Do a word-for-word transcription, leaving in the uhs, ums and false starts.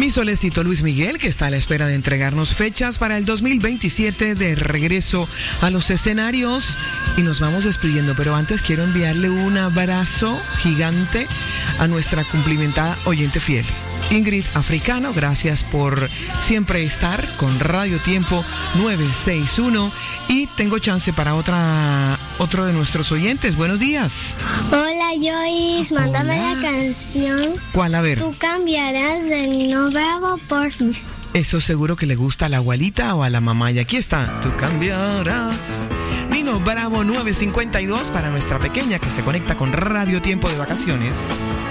Mi solecito Luis Miguel, que está a la espera de entregarnos fechas para el dos mil veintisiete de regreso a los escenarios. Y nos vamos despidiendo, pero antes quiero enviarle un abrazo gigante a nuestra cumplimentada oyente fiel, Ingrid Africano. Gracias por siempre estar con Radio Tiempo nueve seis uno. Y tengo chance para otra otro de nuestros oyentes. Buenos días. Hola, Joyce. Mándame Hola. la canción. ¿Cuál? A ver. Tú cambiarás de Nino Bravo, porfis. Eso seguro que le gusta a la abuelita o a la mamá. Y aquí está. Tú cambiarás. Nino Bravo nueve cincuenta y dos para nuestra pequeña que se conecta con Radio Tiempo de Vacaciones.